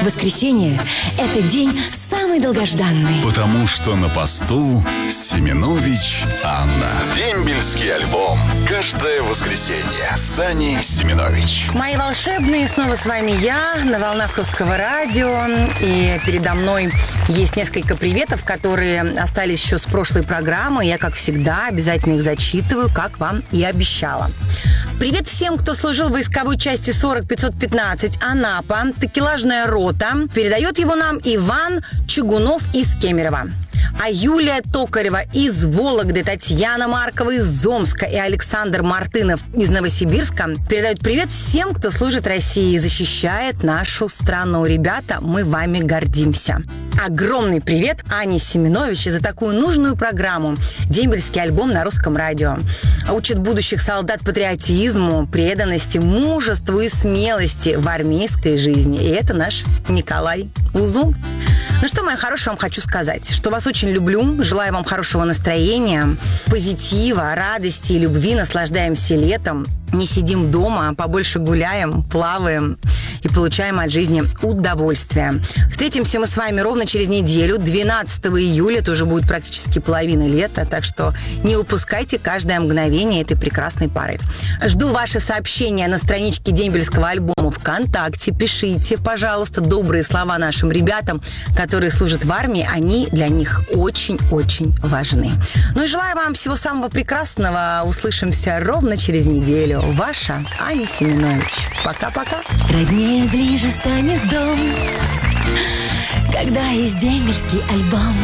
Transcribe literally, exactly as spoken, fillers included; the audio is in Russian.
Воскресенье – это день самый долгожданный. Потому что на посту Семенович Анна. Дембельский альбом. Каждое воскресенье с Аней Семенович. Мои волшебные, снова с вами я, на волнах Русского радио. И передо мной есть несколько приветов, которые остались еще с прошлой программы. Я, как всегда, обязательно их зачитываю, как вам и обещала. Привет всем, кто служил в войсковой части сорок пятьсот пятнадцать Анапа, такелажная рота. Передает его нам Иван Чугунов из Кемерово. А Юлия Токарева из Вологды, Татьяна Маркова из Омска и Александр Мартынов из Новосибирска передают привет всем, кто служит России и защищает нашу страну. Ребята, мы вами гордимся. Огромный привет Ане Семенович за такую нужную программу «Дембельский альбом» на Русском радио. Учит будущих солдат патриотизму, преданности, мужеству и смелости в армейской жизни. И это наш Николай Узун. Ну что, моя хорошая, вам хочу сказать, что вас очень люблю, желаю вам хорошего настроения, позитива, радости и любви, наслаждаемся летом, не сидим дома, побольше гуляем, плаваем и получаем от жизни удовольствие. Встретимся мы с вами ровно через неделю, двенадцатого июля, это уже будет практически половина лета, так что не упускайте каждое мгновение этой прекрасной пары. Жду ваши сообщения на страничке Дембельского альбома ВКонтакте, пишите, пожалуйста, добрые слова нашим ребятам, которые служат в армии, они для них очень-очень важны. Ну и желаю вам всего самого прекрасного, услышимся ровно через неделю. Ваша Аня Семенович. Пока-пока. Роднее ближе станет дом, когда есть дембельский альбом.